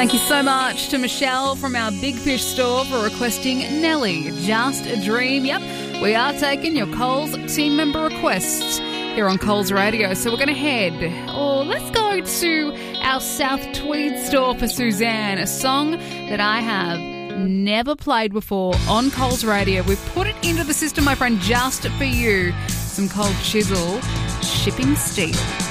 Thank you so much to Michelle from our Big Fish store for requesting Nelly, Just a Dream. Yep, we are taking your Coles team member requests here on Coles Radio. So we're going to let's go to our South Tweed store for Suzanne, a song that I have never played before on Coles Radio. We've put it into the system, my friend, just for you. Some Cold Chisel, Shipping Steel.